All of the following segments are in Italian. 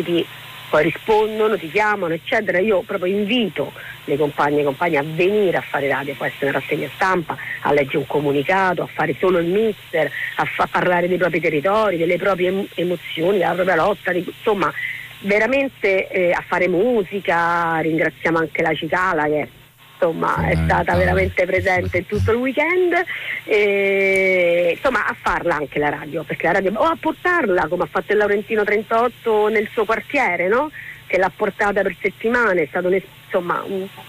poi rispondono, ti chiamano, eccetera. Io proprio invito le compagne e i compagni a venire a fare radio, può essere una rassegna stampa, a leggere un comunicato, a fare solo il mixer, a parlare dei propri territori, delle proprie emozioni, della propria lotta, insomma veramente a fare musica. Ringraziamo anche la Cicala che insomma è stata veramente presente in tutto il weekend, insomma a farla anche la radio, perché la radio, o a portarla come ha fatto il Laurentino 38 nel suo quartiere, no? Che l'ha portata per settimane, è stato insomma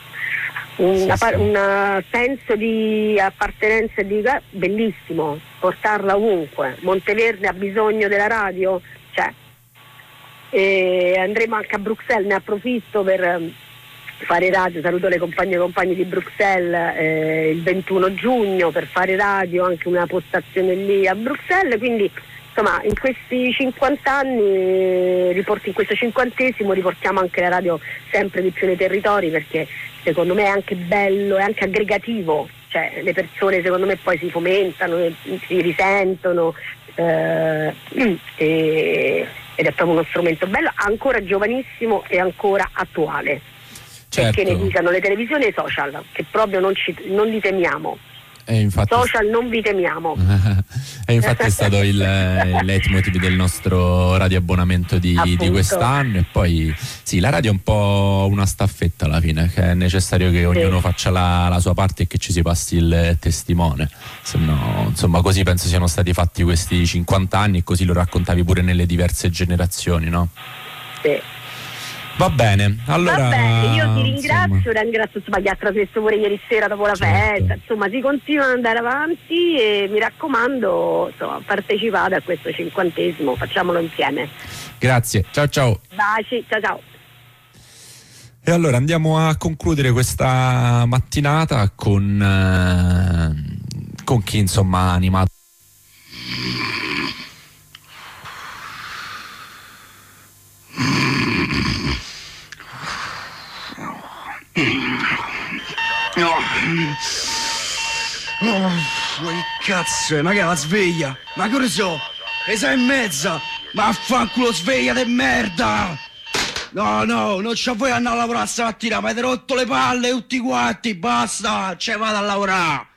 un senso di appartenenza e bellissimo, portarla ovunque. Monteverde ha bisogno della radio, cioè andremo anche a Bruxelles, ne approfitto per fare radio, saluto le compagne e compagni di Bruxelles il 21 giugno per fare radio, anche una postazione lì a Bruxelles, quindi insomma in questi 50 anni, in questo 50esimo riportiamo anche la radio sempre di più nei territori, perché secondo me è anche bello, è anche aggregativo, cioè le persone secondo me poi si fomentano, si risentono ed è proprio uno strumento bello, ancora giovanissimo e ancora attuale. Certo. Che ne dicano le televisioni e i social, che proprio non li temiamo. Infatti, social non vi temiamo. E infatti è stato il leitmotiv del nostro radioabbonamento di quest'anno. E poi sì, la radio è un po' una staffetta alla fine, che è necessario che ognuno faccia la sua parte e che ci si passi il testimone, se no insomma così penso siano stati fatti questi 50 anni, e così lo raccontavi pure nelle diverse generazioni, no? Sì. Va bene, allora. Va bene, io ti ringrazio, ringrazio insomma chi ha trasmesso pure ieri sera dopo la festa, insomma si continua ad andare avanti e mi raccomando, insomma, partecipate a questo 50esimo, facciamolo insieme. Grazie, ciao ciao. Baci, ciao ciao. E allora andiamo a concludere questa mattinata con chi insomma ha animato. Che cazzo, ma che è la sveglia? Ma che ore so? Le 6:30? Ma affanculo, sveglia de merda! No, non c'ho voglia di andare a lavorare stamattina, mi avete rotto le palle tutti quanti, basta, cioè vado a lavorare!